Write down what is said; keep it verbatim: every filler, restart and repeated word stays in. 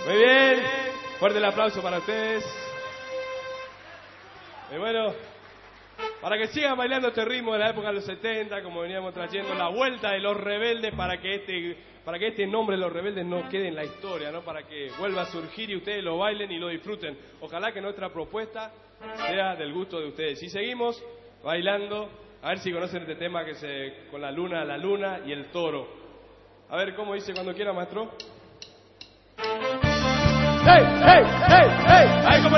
Muy bien. Fuerte el aplauso para ustedes. Y bueno, para que sigan bailando este ritmo de la época de los setenta, como veníamos trayendo, la vuelta de Los Rebeldes, para que este, para que este nombre de Los Rebeldes no quede en la historia, ¿no? Para que vuelva a surgir y ustedes lo bailen y lo disfruten. Ojalá que nuestra propuesta sea del gusto de ustedes. Y seguimos bailando, a ver si conocen este tema que se con la luna, la luna y el toro. A ver cómo dice cuando quiera, maestro. ¡Hey, hey, hey, hey! Ahí como